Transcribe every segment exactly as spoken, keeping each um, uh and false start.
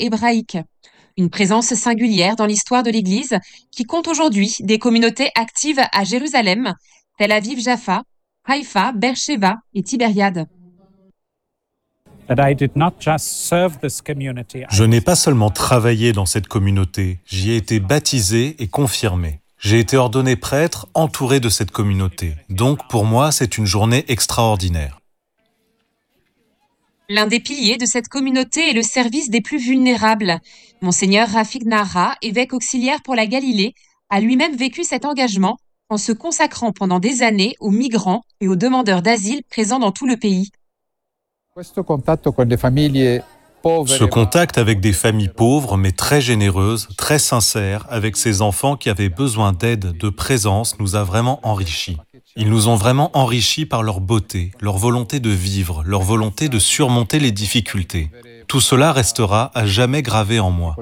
hébraïque. Une présence singulière dans l'histoire de l'Église qui compte aujourd'hui des communautés actives à Jérusalem, Tel Aviv-Jaffa, Haïfa, Beersheba et Tibériade. Je n'ai pas seulement travaillé dans cette communauté, j'y ai été baptisé et confirmé. J'ai été ordonné prêtre, entouré de cette communauté. Donc pour moi, c'est une journée extraordinaire. L'un des piliers de cette communauté est le service des plus vulnérables. Monseigneur Rafik Nahara, évêque auxiliaire pour la Galilée, a lui-même vécu cet engagement en se consacrant pendant des années aux migrants et aux demandeurs d'asile présents dans tout le pays. Ce contact avec des familles pauvres, mais très généreuses, très sincères, avec ces enfants qui avaient besoin d'aide, de présence, nous a vraiment enrichis. Ils nous ont vraiment enrichis par leur beauté, leur volonté de vivre, leur volonté de surmonter les difficultés. Tout cela restera à jamais gravé en moi.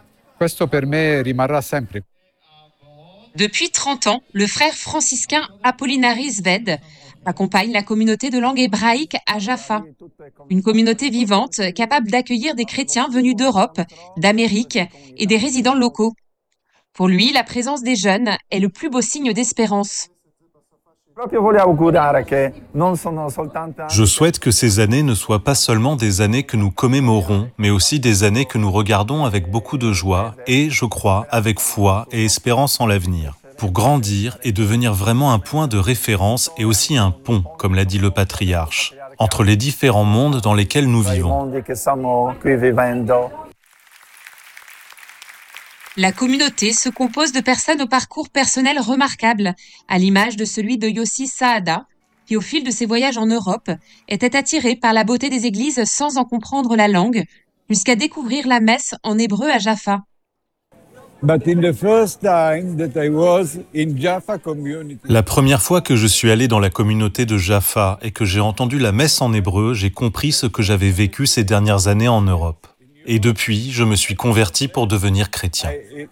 Depuis trente ans, le frère franciscain Apollinaris Ved accompagne la communauté de langue hébraïque à Jaffa. Une communauté vivante capable d'accueillir des chrétiens venus d'Europe, d'Amérique et des résidents locaux. Pour lui, la présence des jeunes est le plus beau signe d'espérance. Je souhaite que ces années ne soient pas seulement des années que nous commémorons, mais aussi des années que nous regardons avec beaucoup de joie et, je crois, avec foi et espérance en l'avenir, pour grandir et devenir vraiment un point de référence et aussi un pont, comme l'a dit le patriarche, entre les différents mondes dans lesquels nous vivons. La communauté se compose de personnes au parcours personnel remarquable, à l'image de celui de Yossi Saada, qui au fil de ses voyages en Europe était attiré par la beauté des églises sans en comprendre la langue, jusqu'à découvrir la messe en hébreu à Jaffa. La première fois que je suis allé dans la communauté de Jaffa et que j'ai entendu la messe en hébreu, j'ai compris ce que j'avais vécu ces dernières années en Europe. Et depuis, je me suis converti pour devenir chrétien.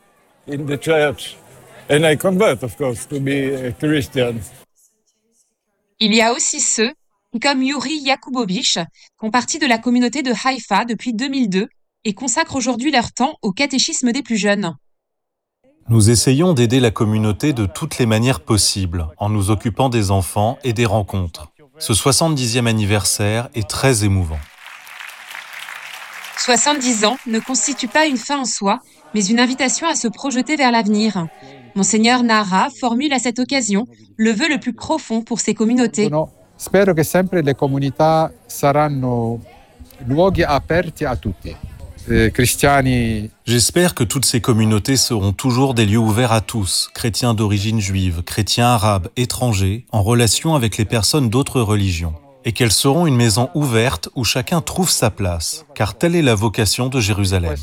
Il y a aussi ceux qui, comme Yuri Yakubovich, font partie de la communauté de Haïfa depuis deux mille deux et consacrent aujourd'hui leur temps au catéchisme des plus jeunes. Nous essayons d'aider la communauté de toutes les manières possibles, en nous occupant des enfants et des rencontres. Ce soixante-dixième anniversaire est très émouvant. soixante-dix ans ne constitue pas une fin en soi, mais une invitation à se projeter vers l'avenir. Monseigneur Nahara formule à cette occasion le vœu le plus profond pour ces communautés. Spero che sempre le comunità saranno luoghi aperti a tutti. J'espère que toutes ces communautés seront toujours des lieux ouverts à tous, chrétiens d'origine juive, chrétiens arabes, étrangers, en relation avec les personnes d'autres religions. Et qu'elles seront une maison ouverte où chacun trouve sa place, car telle est la vocation de Jérusalem.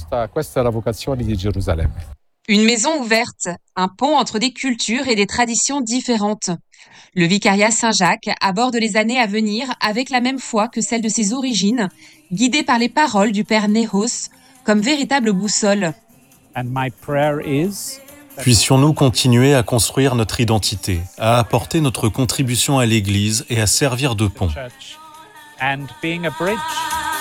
Une maison ouverte, un pont entre des cultures et des traditions différentes. Le vicariat Saint-Jacques aborde les années à venir avec la même foi que celle de ses origines, guidé par les paroles du Père Néhos comme véritable boussole. Puissions-nous continuer à construire notre identité, à apporter notre contribution à l'Église et à servir de pont.